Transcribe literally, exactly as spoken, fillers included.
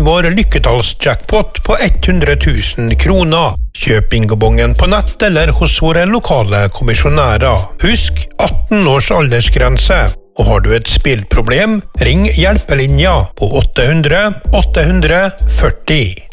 vinn vår lykketallsjackpot på hundre tusen kroner. Kjøp bingobongen på nett eller hos våre lokale kommisjonærer. Husk atten års aldersgrense. Og har du et spillproblem, ring hjelpelinja på åtte hundre åtte hundre førti.